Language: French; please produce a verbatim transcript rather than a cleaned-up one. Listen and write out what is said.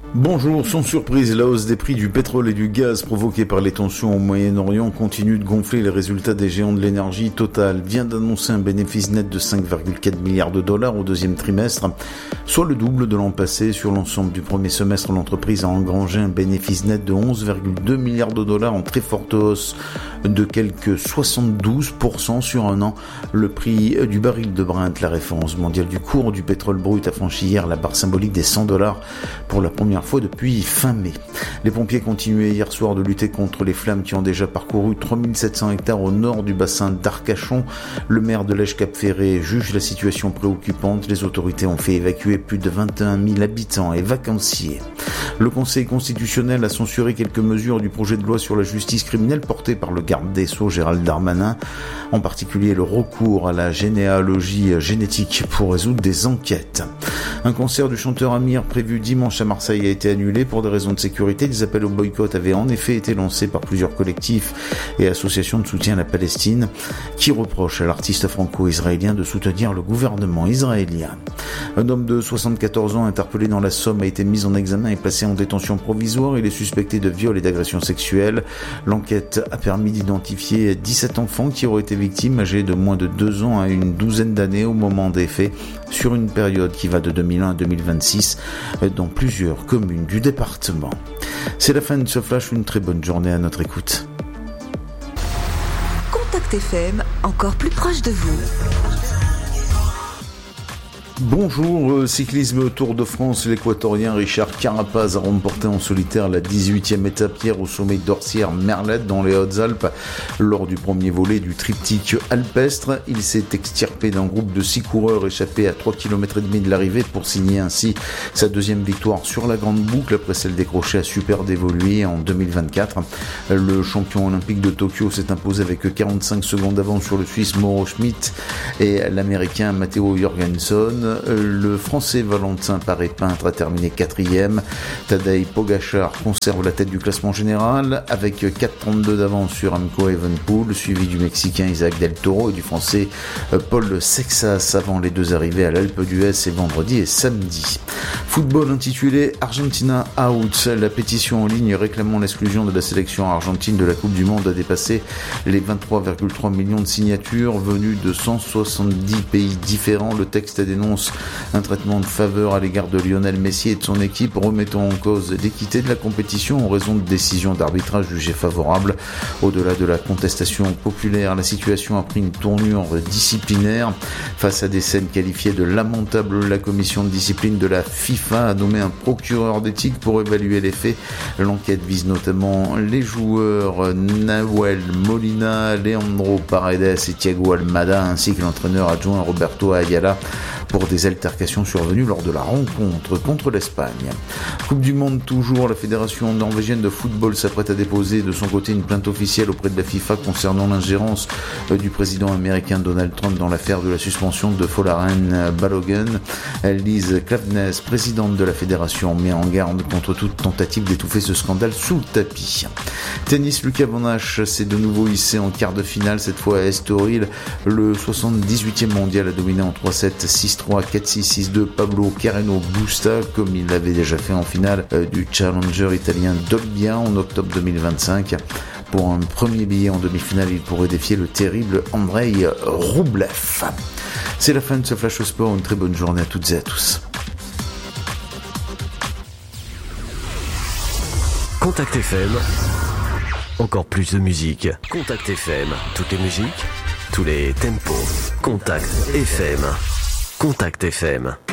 Bonjour, sans surprise, la hausse des prix du pétrole et du gaz provoquée par les tensions au Moyen-Orient continue de gonfler les résultats des géants de l'énergie. Total vient d'annoncer un bénéfice net de cinq virgule quatre milliards de dollars au deuxième trimestre, soit le double de l'an passé. Sur l'ensemble du premier semestre, l'entreprise a engrangé un bénéfice net de onze virgule deux milliards de dollars en très forte hausse de quelques soixante-douze pour cent sur un an. Le prix du baril de Brent, la référence mondiale du cours du pétrole brut, a franchi hier la barre symbolique des cent dollars pour la première fois depuis fin mai. Les pompiers continuaient hier soir de lutter contre les flammes qui ont déjà parcouru trois mille sept cents hectares au nord du bassin d'Arcachon. Le maire de Lège-Cap-Ferré juge la situation préoccupante. Les autorités ont fait évacuer plus de vingt et un mille habitants et vacanciers. Le Conseil constitutionnel a censuré quelques mesures du projet de loi sur la justice criminelle porté par le garde des Sceaux Gérald Darmanin, en particulier le recours à la généalogie génétique pour résoudre des enquêtes. Un concert du chanteur Amir prévu dimanche à Marseille a été annulé pour des raisons de sécurité. Des appels au boycott avaient en effet été lancés par plusieurs collectifs et associations de soutien à la Palestine qui reprochent à l'artiste franco-israélien de soutenir le gouvernement israélien. Un homme de soixante-quatorze ans interpellé dans la Somme a été mis en examen et placé en détention provisoire. Il est suspecté de viol et d'agression sexuelle. L'enquête a permis d'identifier dix-sept enfants qui auraient été victimes, âgés de moins de deux ans à une douzaine d'années au moment des faits, sur une période qui va de deux mille un à deux mille vingt-six dans plusieurs communes du département. C'est la fin de ce flash, une très bonne journée à notre écoute. Contact F M, encore plus proche de vous. Bonjour, cyclisme Tour de France, l'équatorien Richard Carapaz a remporté en solitaire la dix-huitième étape hier au sommet d'Orsières-Merlette dans les Hautes-Alpes. Lors du premier volet du triptyque alpestre, il s'est extirpé d'un groupe de six coureurs échappés à trois kilomètres et demi de l'arrivée pour signer ainsi sa deuxième victoire sur la grande boucle après celle décrochée à Super Dévoluy en deux mille vingt-quatre. Le champion olympique de Tokyo s'est imposé avec quarante-cinq secondes d'avance sur le Suisse Mauro Schmidt et l'Américain Matteo Jorgensen. Le Français Valentin Paré-Peintre a terminé quatrième. Tadej Pogačar conserve la tête du classement général avec quatre virgule trente-deux d'avance sur Remco Evenepoel, suivi du Mexicain Isaac Del Toro et du Français Paul Sexas avant les deux arrivées à l'Alpe d'Huez et vendredi et samedi. Football intitulé Argentina Out. La pétition en ligne réclamant l'exclusion de la sélection argentine de la Coupe du Monde a dépassé les vingt-trois virgule trois millions de signatures venues de cent soixante-dix pays différents. Le texte dénonce un traitement de faveur à l'égard de Lionel Messi et de son équipe, remettant en cause l'équité de la compétition en raison de décisions d'arbitrage jugées favorables. Au-delà de la contestation populaire, la situation a pris une tournure disciplinaire. Face à des scènes qualifiées de lamentables, la commission de discipline de la FIFA a nommé un procureur d'éthique pour évaluer les faits. L'enquête vise notamment les joueurs Nahuel Molina, Leandro Paredes et Thiago Almada, ainsi que l'entraîneur adjoint Roberto Ayala, pour des altercations survenues lors de la rencontre contre l'Espagne. Coupe du Monde toujours, la Fédération norvégienne de football s'apprête à déposer de son côté une plainte officielle auprès de la FIFA concernant l'ingérence du président américain Donald Trump dans l'affaire de la suspension de Folaren Balogun. Lise Klaveness, présidente de la fédération, met en garde contre toute tentative d'étouffer ce scandale sous le tapis. Tennis, Lucas Van Hache s'est de nouveau hissé en quart de finale, cette fois à Estoril. Le soixante-dix-huitième mondial a dominé en trois sept, six trois, quatre six, six deux Pablo Carreno Busta, comme il l'avait déjà fait en finale du Challenger italien d'Olbia en octobre deux mille vingt-cinq. Pour un premier billet en demi-finale, il pourrait défier le terrible Andrei Rublev. C'est la fin de ce Flash au Sport, une très bonne journée à toutes et à tous. Contact F M, encore plus de musique. Contact F M, toutes les musiques, tous les tempos. Contact F M. Contact F M.